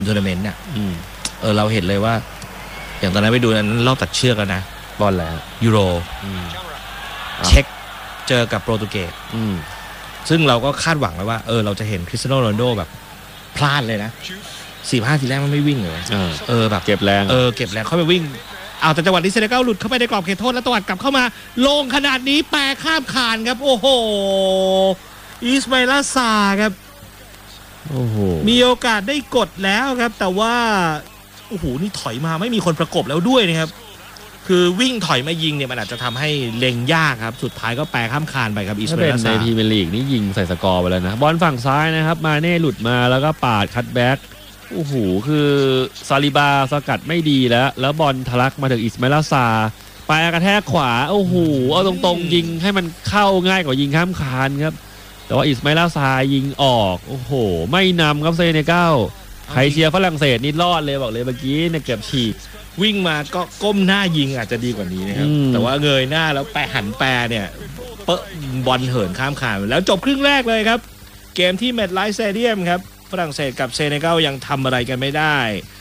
ทัวร์นาเมนต์เนี่ยเราเห็นเลยว่าอย่างตอนนั้นไปดูนั้นรอบตัดเชือกแล้วนะบอลแล้วยูโรเช็คเจอกับโปรตุเกสซึ่งเราก็คาดหวังไว้ว่าเราจะเห็นคริสเตียโนโรนัลโดแบบพลาดเลยนะ45 ทีแรกมันไม่วิ่งเลยแบบเก็บแรงเก็บแรงเข้าไปวิ่งเอาแต่จังหวะนี้เซเนกัลหลุดเข้าไปในกรอบเขตโทษแล้วตวัดกลับเข้ามาลงขนาดนี้แปรข้ามคานครับโอ้โหอิสมาอิล ซาครับโอ้โหมีโอกาสได้กดแล้วครับแต่ว่าโอ้โหนี่ถอยมาไม่มีคนประกบแล้วด้วยนะครับคือวิ่งถอยมายิงเนี่ยมันอาจจะทำให้เล็งยากครับสุดท้ายก็แปรข้ามคานไปครับอิสมาอิล ซาในพรีเมียร์ลีกนี่ยิงใส่สกอร์ไปแล้วนะบอลฝั่งซ้ายนะครับมาเน่หลุดมาแล้วก็ปาดคัตแบ็กโอ้โหคือซาลิบาสกัดไม่ดีแล้วบอลทะลักมาถึงอิสมาอิล ซาไปกระแทกขวาโอ้โหเอาตรงๆยิงให้มันเข้าง่ายกว่ายิงข้ามคานครับแต่ว่าอิสมาอิล ซายิงออกโอ้โหไม่นำครับเซเนกัลใครเชียร์ฝรั่งเศสนี่รอดเลยบอกเลยเมื่อกี้เนี่ยเกือบฉีกวิ่งมาก็ก้มหน้ายิงอาจจะดีกว่านี้นะครับแต่ว่าเงยหน้าแล้วหันแปรเนี่ยเป๊ะบอลเหินข้ามคานแล้วจบครึ่งแรกเลยครับเกมที่แมตต์ไลฟ์สเตเดียมครับฝรั่งเศสกับเซเนกัลยังทำอะไรกันไม่ได้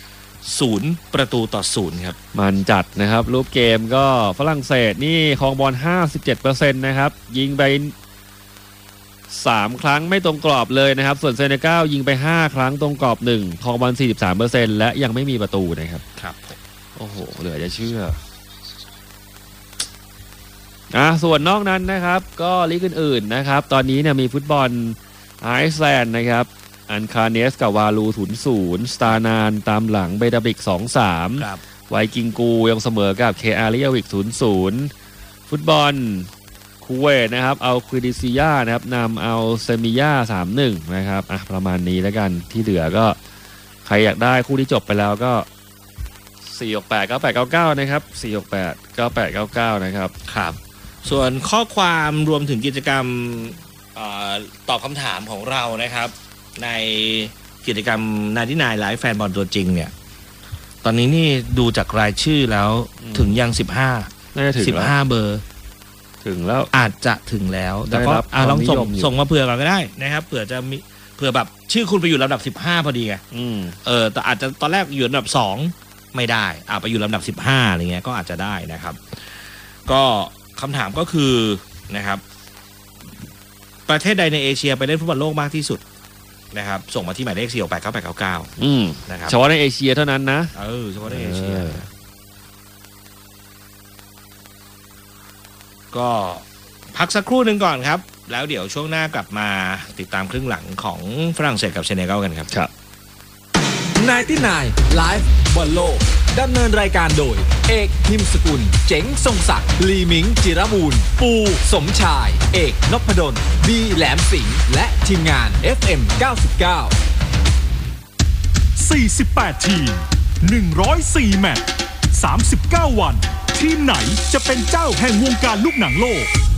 0-0ครับมันจัดนะครับรูปเกมก็ฝรั่งเศสนี่ครองบอล 57% นะครับยิงไป3 ครั้งไม่ตรงกรอบเลยนะครับส่วนเซเนกัลยิงไป5 ครั้งตรงกรอบ1ครองบอล 43% และยังไม่มีประตูนะครับครับโอ้โหเหลือจะเชื่อส่วนนอกนั้นนะครับก็ลีกอื่นๆนะครับตอนนี้เนี่ยมีฟุตบอลไอซ์แลนด์นะครับอันคาเนสกับวาลู0-0สตาร์นานตามหลังเบดาบิก 2-3 ไวกิงกูยังเสมอกับเคอาริเอวิก 0-0 ฟุตบอลคูเวตนะครับเอาควิดิซิยานะครับนำเอาเซมิยา 3-1 นะครับประมาณนี้แล้วกันที่เหลือก็ใครอยากได้คู่ที่จบไปแล้วก็4689899นะครับ4689899นะครับครับส่วนข้อความรวมถึงกิจกรรมตอบคำถามของเรานะครับในกิจกรรม99 Live แฟนบอลตัวจริงเนี่ยตอนนี้นี่ดูจากรายชื่อแล้วถึงยัง15 น่าจะถึง 15เบอร์ถึงแล้วอาจจะถึงแล้วแต่ก็ลองส่งมาเผื่อก่อนก็ได้นะครับเผื่อจะมีเผื่อแบบชื่อคุณไปอยู่ลำดับ15พอดีไงแต่อาจจะตอนแรกอยู่ลำดับ2ไม่ได้ไปอยู่ลำดับ15อะไรเงี้ยก็อาจจะได้นะครับก็คำถามก็คือนะครับประเทศใดในเอเชียไปเล่นฟุตบอลโลกมากที่สุดนะครับส่งมาที่หมายเลข4689899นะครับเฉพาะในเอเชียเท่านั้นนะเฉพาะในเอเชียก็พักสักครู่หนึ่งก่อนครับแล้วเดี๋ยวช่วงหน้ากลับมาติดตามครึ่งหลังของฝรั่งเศสกับเซเนกัลกันครับครับ 99 Live บอลโลกดำเนินรายการโดยเอกนิมสกุลเจ๋งทรงศักดิ์ลีมิงจิรบูรณ์ปูสมชายเอกนพดลบีแหลมสิงห์และทีมงาน FM 99 48 ทีม 104 แมตช์ 39 วันทีมไหนจะเป็นเจ้าแห่งวงการลูกหนังโลก